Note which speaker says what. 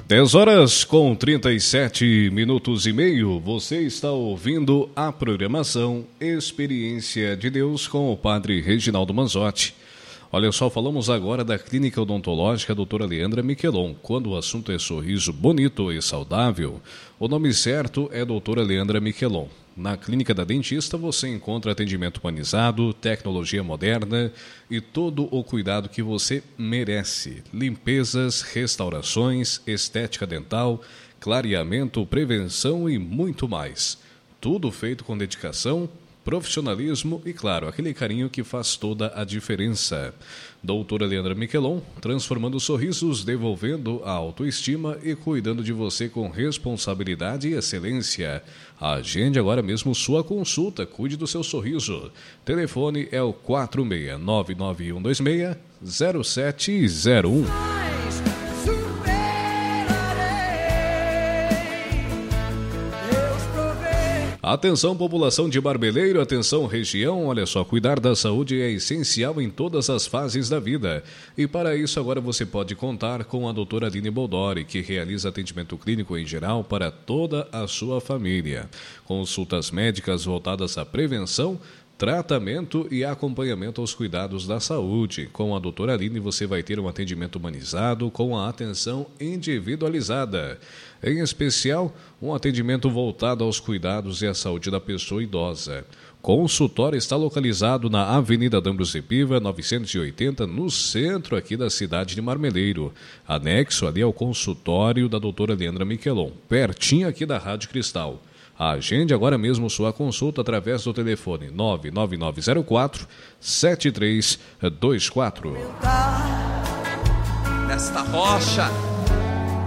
Speaker 1: 10h37 você está ouvindo a programação Experiência de Deus com o Padre Reginaldo Manzotti. Olha só, falamos agora da Clínica Odontológica Doutora Leandra Miquelon. Quando o assunto é sorriso bonito e saudável, o nome certo é Doutora Leandra Miquelon. Na Clínica da Dentista você encontra atendimento humanizado, tecnologia moderna e todo o cuidado que você merece. Limpezas, restaurações, estética dental, clareamento, prevenção e muito mais. Tudo feito com dedicação, profissionalismo e, claro, aquele carinho que faz toda a diferença. Doutora Leandra Miquelon, transformando sorrisos, devolvendo a autoestima e cuidando de você com responsabilidade e excelência. Agende agora mesmo sua consulta, cuide do seu sorriso. Telefone é o 46991260701. Atenção, população de Barbeleiro, atenção, região, olha só, cuidar da saúde é essencial em todas as fases da vida. E para isso agora você pode contar com a doutora Aline Boldori, que realiza atendimento clínico em geral para toda a sua família. Consultas médicas voltadas à prevenção, tratamento e acompanhamento aos cuidados da saúde. Com a doutora Aline você vai ter um atendimento humanizado com a atenção individualizada. Em especial, um atendimento voltado aos cuidados e à saúde da pessoa idosa. Consultório está localizado na Avenida D'Ambrosio Piva, 980, no centro aqui da cidade de Marmeleiro. Anexo ali ao consultório da doutora Leandra Miquelon, pertinho aqui da Rádio Cristal. Agende agora mesmo sua consulta através do telefone 99904-7324.
Speaker 2: Nesta rocha